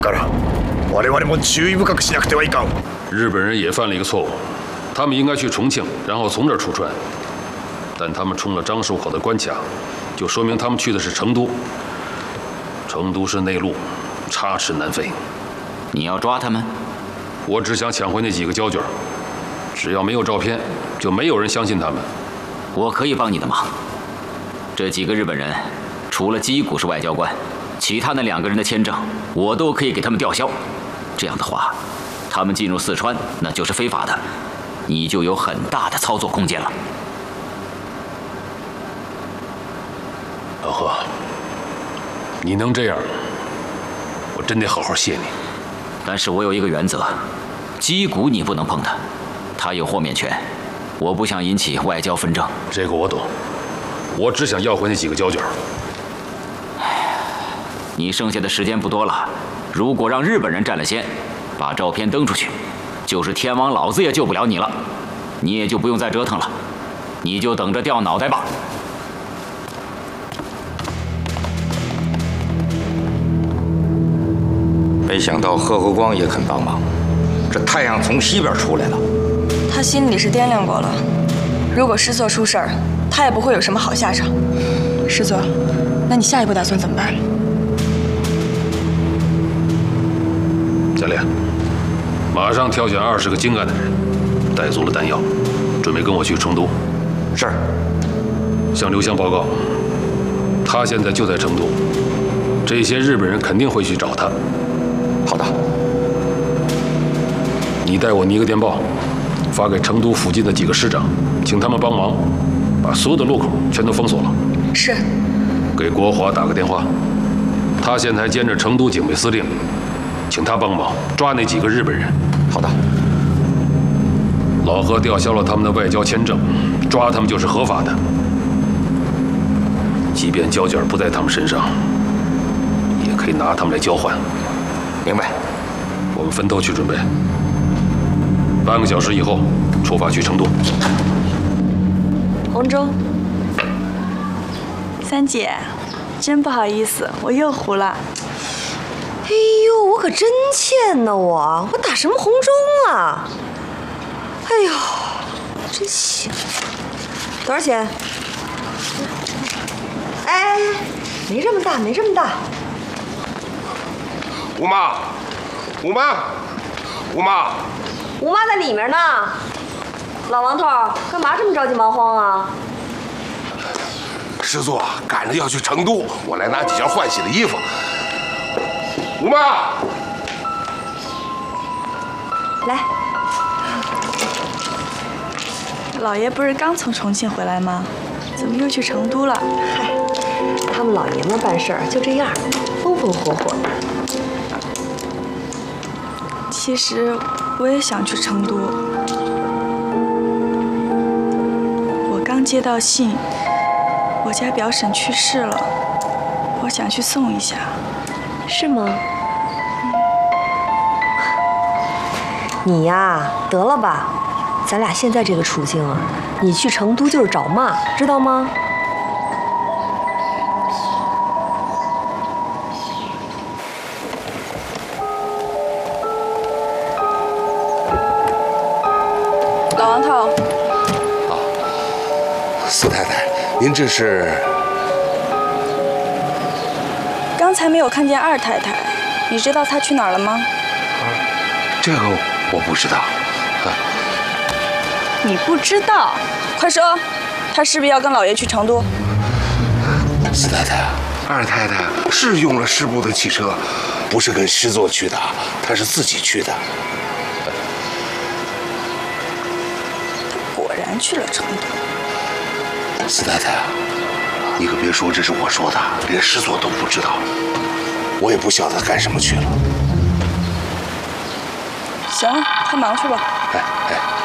から我々も注意深くしなくてはいかん。 日本人也犯了一个错误，他们应该去重庆，然后从这儿出船，但他们冲了张寿口的关卡，就说明他们去的是成都。成都是内陆，插翅难飞。 你要抓他们？ 我只想抢回那几个胶卷，只要没有照片，就没有人相信他们。 我可以帮你的忙。这几个日本人，除了基谷是外交官，其他那2个人的签证，我都可以给他们吊销。这样的话，他们进入四川那就是非法的，你就有很大的操作空间了。 老贺，你能这样，我真得好好谢你。 但是我有一个原则，基谷你不能碰他，他有豁免权，我不想引起外交纷争。 这个我懂，我只想要回那几个胶卷。 你剩下的时间不多了，如果让日本人占了先，把照片登出去，就是天王老子也救不了你了，你也就不用再折腾了，你就等着掉脑袋吧。 没想到贺国光也肯帮忙，这太阳从西边出来了。 他心里是掂量过了，如果师座出事儿，他也不会有什么好下场。师座，那你下一步打算怎么办？ 教练，马上挑选20个精干的人，带足了弹药，准备跟我去成都。 是。 向刘湘报告，他现在就在成都，这些日本人肯定会去找他。 好的。 你代我拟个电报，发给成都附近的几个市长，请他们帮忙，把所有的路口全都封锁了。 是。 给国华打个电话，他现在兼着成都警备司令，请他帮忙抓那几个日本人。 好的。 老贺吊销了他们的外交签证，抓他们就是合法的。即便胶卷不在他们身上，也可以拿他们来交换。 明白。 我们分头去准备。半个小时以后出发去成都。 红中，三姐，真不好意思，我又糊了。 哎呦，我可真欠呢，我打什么红中啊？哎呦，真行。多少钱？哎，没这么大，没这么大。 吴妈，吴妈，吴妈， 吴妈在里面呢。老王头，干嘛这么着急忙慌啊？ 师座赶着要去成都，我来拿几件换洗的衣服。吴妈， 来。 老爷不是刚从重庆回来吗？怎么又去成都了？ 嗨，他们老爷们办事儿就这样，风风火火。 其实我也想去成都。我刚接到信，我家表婶去世了，我想去送一下。 是吗？你呀，得了吧，咱俩现在这个处境啊，你去成都就是找骂，知道吗？ 老王头。 啊，四太太，您这是？ 刚才没有看见二太太，你知道她去哪儿了吗？ 这个我不知道。 你不知道？快说，她是不是要跟老爷去成都？ 四太太，二太太是用了师部的汽车，不是跟师座去的，她是自己去的。 她果然去了成都。 四太太，你可别说这是我说的，连师座都不知道，我也不晓得干什么去了。 行了，快忙去吧。 哎。